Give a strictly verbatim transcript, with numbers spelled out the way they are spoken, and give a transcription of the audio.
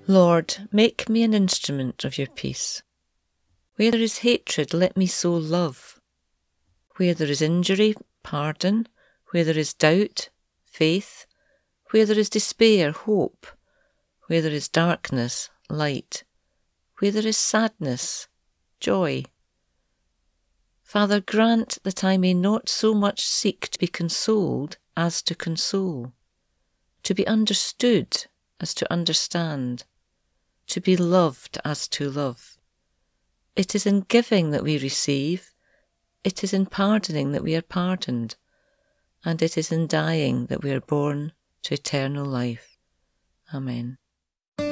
Lord, make me an instrument of your peace. Where there is hatred, let me sow love. Where there is injury, pardon. Where there is doubt, faith. Where there is despair, hope. Where there is darkness, light. Where there is sadness, joy. Father, grant that I may not so much seek to be consoled as to console, to be understood as to understand, to be loved as to love. It is in giving that we receive, it is in pardoning that we are pardoned, and it is in dying that we are born to eternal life. Amen.